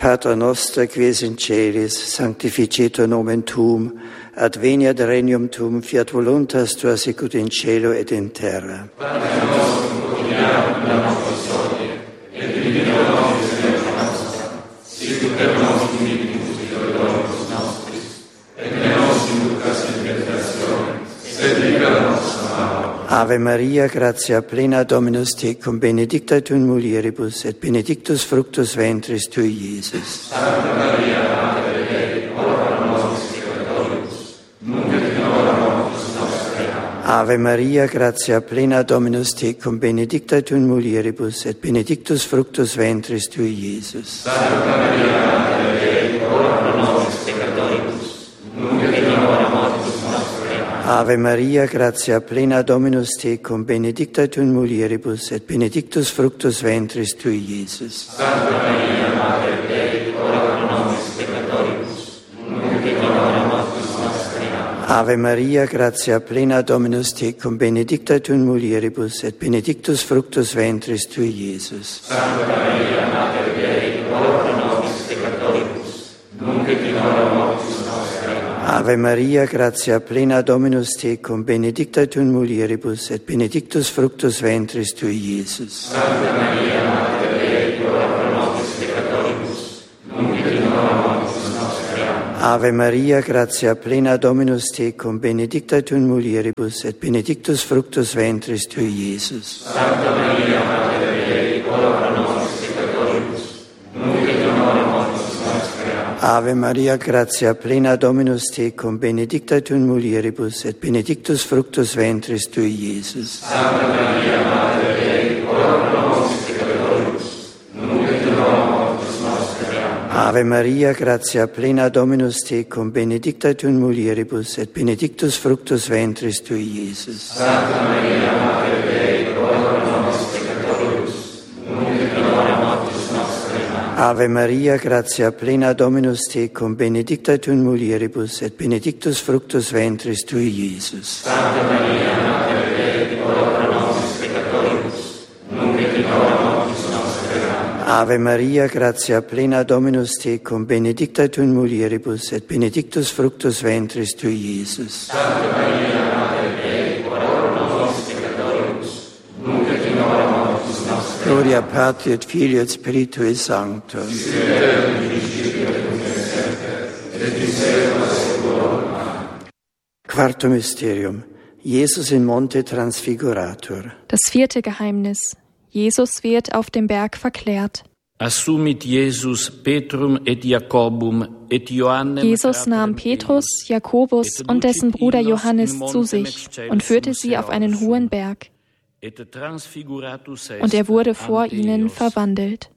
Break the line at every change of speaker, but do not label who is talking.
Pater noster, qui es in celis, sanctificetur nomen tuum, ad veniat regnum tuum, fiat voluntas tua sicut in cielo et in terra.
Pater nostrum quotidianum da nobis hodie, et dimitte nobis debita nostra, sicut et nos dimittimus deudoribus nostris, et ne nos inducas in tentationem, sed libera nos a malo.
Ave Maria, gratia plena, Dominus tecum, benedicta tu in mulieribus, et benedictus fructus ventris tui, Iesus.
Santa Maria, Mater Dei, ora pro nobis peccatoribus, nunc et in hora mortis nostre.
Ave Maria, gratia plena, Dominus tecum, benedicta tu in mulieribus, et benedictus fructus ventris tui, Iesus.
Santa Maria, Mater Dei, ora pro nobis peccatoribus, nunc et in hora mortis nostre.
Ave Maria, gratia plena, Dominus tecum, benedicta tu in mulieribus, et benedictus fructus ventris tui, Iesus.
Santa Maria, Mater Dei, ora pro nobis peccatoribus, nunc et in hora mortis nostre.
Ave Maria, gratia plena, Dominus tecum, benedicta tu in mulieribus, et benedictus fructus ventris tui, Iesus.
Santa Maria, Mater Dei, ora pro nobis peccatoribus, nunc et in hora mortis nostre.
Ave Maria, gratia plena, Dominus tecum, benedicta tu in mulieribus, et benedictus fructus ventris tui, Iesus.
Santa Maria, Mater Dei, ora pro nobis peccatoribus, nunc et in hora mortis nostre.
Ave Maria, gratia plena, Dominus tecum, benedicta tu in mulieribus, et benedictus fructus ventris tui, Iesus.
Santa Maria, Mater Dei, ora pro nobis peccatoribus, nunc et in hora mortis nostre.
Ave Maria, gratia plena, Dominus tecum, benedicta tu in mulieribus, et benedictus fructus ventris tui, Iesus.
Santa Maria, Mater Dei, ora pro nobis peccatoribus, nunc et in hora mortis nostre.
Ave Maria, gratia plena, Dominus tecum, benedicta tu in mulieribus, et benedictus fructus ventris tui, Iesus.
Santa Maria, Mater Dei, ora pro nobis peccatoribus, nunc et in hora mortis nostre.
Ave Maria, gratia plena, Dominus tecum, benedicta tu in mulieribus, et benedictus fructus ventris tui, Iesus.
Santa Maria, Mater Dei, ora pro nobis peccatoribus, nunc et in hora mortis nostre.
Ave Maria, gratia plena, Dominus tecum, benedicta tu in mulieribus, et benedictus fructus ventris tui, Iesus.
Santa Maria, Mater Dei, ora pro nobis peccatoribus, nunc et in hora mortis nostre.
Gloria Patri et Filii et Spiritui Sancto. Quarto Mysterium. Jesus in Monte Transfigurator.
Das vierte Geheimnis. Jesus wird auf dem Berg verklärt.
Assumit Jesus Petrum et Jacobum et Johannem.
Jesus nahm Petrus, Jakobus und dessen Bruder Johannes zu sich und führte sie auf einen hohen Berg. Und er wurde vor ihnen verwandelt.